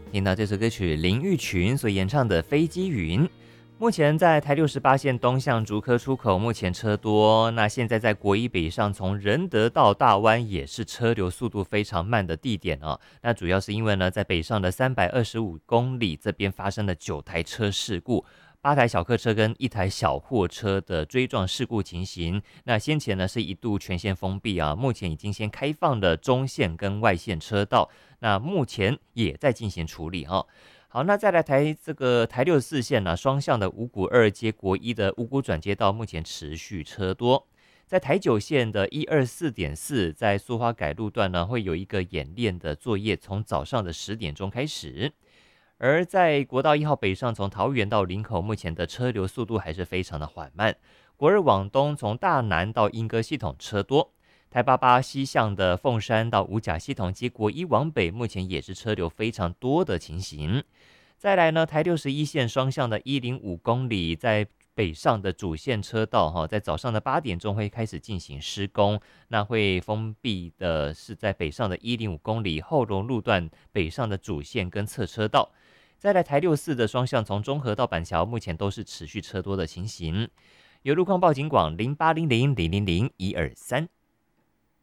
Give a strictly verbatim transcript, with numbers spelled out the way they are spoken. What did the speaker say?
听到这首歌曲林玉群所演唱的《飞机云》。目前在台六十八线东向竹科出口，目前车多。那现在在国一北上，从仁德到大湾也是车流速度非常慢的地点哦。那主要是因为呢，在北上的三百二十五公里这边发生了九台车事故。八台小客车跟一台小货车的追撞事故情形，那先前呢是一度全线封闭啊，目前已经先开放了中线跟外线车道，那目前也在进行处理哈、哦。好，那再来台这个台六十四线呢、啊，双向的五股二接国一的五股转接道目前持续车多。在台九线的一二四点四，在苏花改路段呢，会有一个演练的作业，从早上的十点钟开始。而在国道一号北上，从桃园到林口，目前的车流速度还是非常的缓慢。国二往东，从大南到莺歌系统车多。台八八西向的凤山到五甲系统接国一往北，目前也是车流非常多的情形。再来呢，台六十一线双向的一零五公里，在北上的主线车道哈，在早上的八点钟会开始进行施工，那会封闭的是在北上的一零五公里后龙路段北上的主线跟侧车道。再来台六四的双向，从中和到板桥，目前都是持续车多的情形。有路况报警广零八零零零零零一二三。